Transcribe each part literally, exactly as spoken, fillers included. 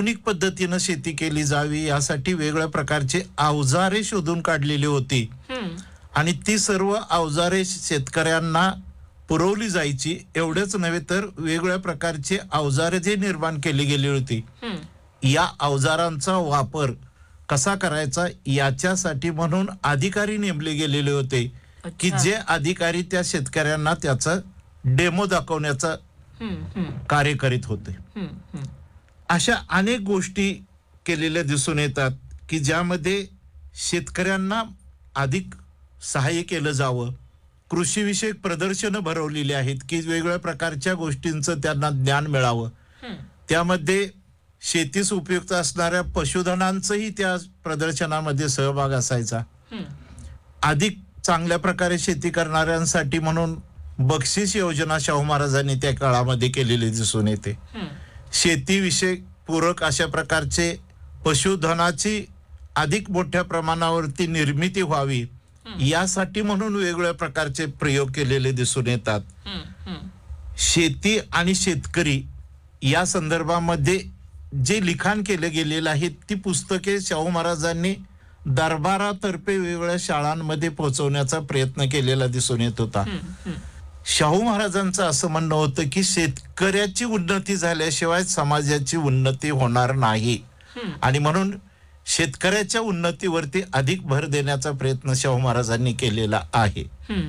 आधुनिक पद्धतीने शेती केली जावी यासाठी वेगवेगळ्या प्रकारचे अवजारे शोधून काढलेली होती आणि ती सर्व अवजारे शेतकऱ्यांना पुरवली जायची. एवढेच नव्हे तर वेगवेगळ्या प्रकारचे अवजारे जे निर्माण केली गेली होती, या अवजारांचा वापर कसा करायचा याच्यासाठी म्हणून अधिकारी नेमले गेलेले होते की जे अधिकारी त्या शेतकऱ्यांना त्याचा डेमो दाखवण्याचा कार्य करीत होते. अशा अनेक गोष्टी केलेल्या दिसून येतात की ज्यामध्ये शेतकऱ्यांना अधिक सहाय्य केलं जावं. कृषीविषयक प्रदर्शनं भरवलेली आहेत की वेगवेगळ्या प्रकारच्या गोष्टींचं त्यांना ज्ञान मिळावं. त्यामध्ये शेतीस उपयुक्त असणाऱ्या पशुधनांचंही त्या प्रदर्शनामध्ये सहभाग असायचा. अधिक चांगल्या प्रकारे शेती करणाऱ्यांसाठी म्हणून बक्षीस योजना शाहू महाराजांनी त्या काळामध्ये केलेली दिसून येते. शेतीविषयक पूरक अशा प्रकारचे पशुधनाची अधिक मोठ्या प्रमाणावरती निर्मिती व्हावी यासाठी म्हणून वेगवेगळ्या प्रकारचे प्रयोग केलेले दिसून येतात. शेती आणि शेतकरी या संदर्भामध्ये जे लिखाण केले गेलेलं आहे ती पुस्तके शाहू महाराजांनी दरबारातर्फे वेगवेगळ्या शाळांमध्ये पोहोचवण्याचा प्रयत्न केलेला दिसून येत होता. शाहू महाराजांचं असं म्हणणं होतं की शेतकऱ्याची उन्नती झाल्याशिवाय समाजाची उन्नती होणार नाही आणि म्हणून शेतकऱ्याच्या उन्नतीवरती अधिक भर देण्याचा प्रयत्न शाहू महाराजांनी केलेला आहे.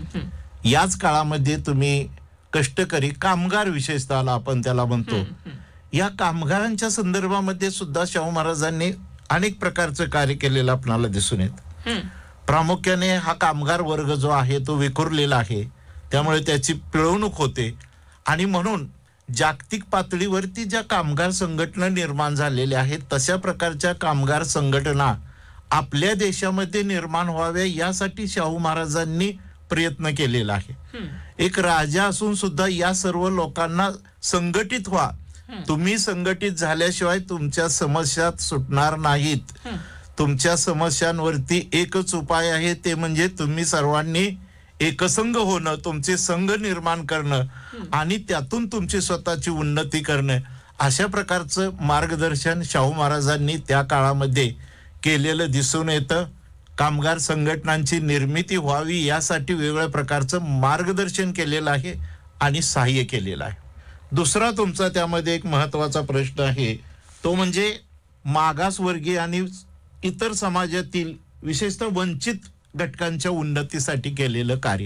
याच काळामध्ये तुम्ही कष्टकरी कामगार विशेषतः आपण त्याला म्हणतो, या कामगारांच्या संदर्भामध्ये सुद्धा शाहू महाराजांनी अनेक प्रकारचं कार्य केलेलं आपल्याला दिसून येत. प्रामुख्याने हा कामगार वर्ग जो आहे तो विखुरलेला आहे, त्यामुळे त्याची पिळवणूक होते आणि म्हणून जागतिक पातळीवरती ज्या कामगार संघटना निर्माण झालेल्या आहेत तशा प्रकारच्या कामगार संघटना आपल्या देशामध्ये निर्माण व्हाव्या यासाठी शाहू महाराजांनी प्रयत्न केलेला आहे. एक राजा असून सुद्धा या सर्व लोकांना संघटित व्हा, तुम्ही संघटित झाल्याशिवाय तुमच्या समस्या सुटणार नाहीत. तुमच्या समस्यांवरती एकच उपाय आहे, ते म्हणजे तुम्ही सर्वांनी एकसंघ होणं, तुमचे संघ निर्माण करणं आणि त्यातून तुमची स्वतःची उन्नती करणं. अशा प्रकारचं मार्गदर्शन शाहू महाराजांनी त्या काळामध्ये केलेलं दिसून येतं. कामगार संघटनांची निर्मिती व्हावी यासाठी वेगवेगळ्या प्रकारचं मार्गदर्शन केलेलं आहे आणि सहाय्य केलेलं आहे. दुसरा तुमचा त्यामध्ये एक महत्वाचा प्रश्न आहे, तो म्हणजे मागासवर्गीय आणि इतर समाजातील विशेषतः वंचित घटकांच्या उन्नतीसाठी केलेलं कार्य.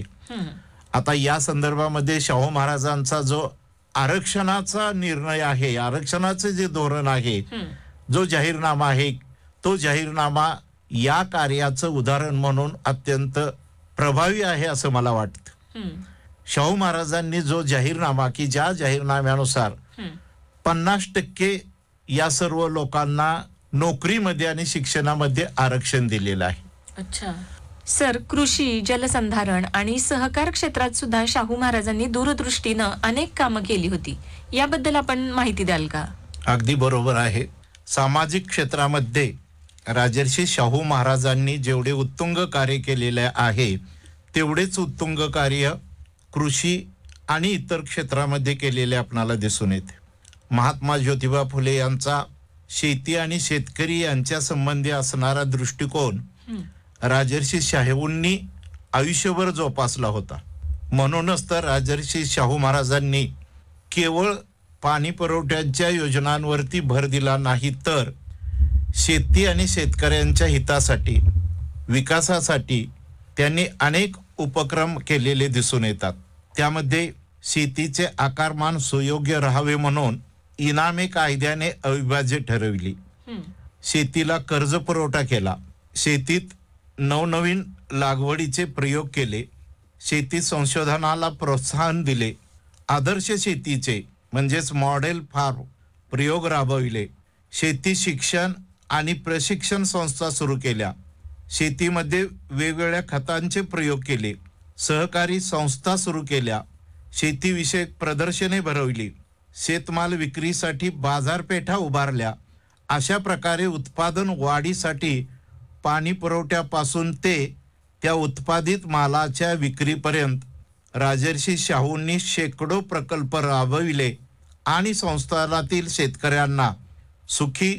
आता या संदर्भामध्ये शाहू महाराजांचा जो आरक्षणाचा निर्णय आहे, आरक्षणाचे जे धोरण आहे, जो जाहीरनामा आहे, तो जाहीरनामा या कार्याचं उदाहरण म्हणून अत्यंत प्रभावी आहे असं मला वाटतं. शाहू महाराजांनी जो जाहीरनामा की ज्या जाहीरनाम्यानुसार पन्नास टक्के या सर्व लोकांना नोकरीमध्ये आणि शिक्षणामध्ये आरक्षण दिलेलं आहे. अच्छा सर, कृषी, जलसंधारण आणि सहकार क्षेत्रात सुद्धा शाहू महाराजांनी दूरदृष्टीनं अनेक कामं केली होती. याबद्दल आपण माहिती द्याल का? अगदी बरोबर आहे. सामाजिक क्षेत्रामध्ये राजर्षी शाहू महाराजांनी जेवढे उत्तुंग कार्य केलेले आहे तेवढेच उत्तुंग कार्य कृषी आणि इतर क्षेत्रामध्ये केलेले आपणाला दिसून येते. महात्मा ज्योतिबा फुले यांचा शेती आणि शेतकरी यांच्या संबंधी असणारा दृष्टिकोन राजर्षी शाहूंनी आयुष्यभर जोपासला होता. म्हणूनच तर राजर्षी शाहू महाराजांनी केवळ पाणी पुरवठ्याच्या योजनांवरती भर दिला नाही, तर शेती आणि शेतकऱ्यांच्या हितासाठी, विकासासाठी त्यांनी अनेक उपक्रम केलेले दिसून येतात. त्यामध्ये शेतीचे आकारमान सुयोग्य राहावे म्हणून इनामे कायद्याने अविभाज्य ठरविली. शेतीला कर्ज पुरवठा केला. शेतीत नवनवीन लागवडीचे प्रयोग केले. शेती संशोधनाला प्रोत्साहन दिले. आदर्श शेतीचे म्हणजेच मॉडेल फार्म प्रयोग राबविले. शेती शिक्षण आणि प्रशिक्षण संस्था सुरू केल्या. शेतीमध्ये वेगवेगळ्या खतांचे प्रयोग केले. सहकारी संस्था सुरू केल्या. शेतीविषयक प्रदर्शने भरवली. शेतमाल विक्रीसाठी बाजारपेठा उभारल्या. अशा प्रकारे उत्पादन वाढीसाठी पाणी पुरवठ्यापासून ते त्या उत्पादित मालाच्या विक्रीपर्यंत राजर्षी शाहूंनी शेकडो प्रकल्प राबविले आणि संस्थानातील शेतकऱ्यांना सुखी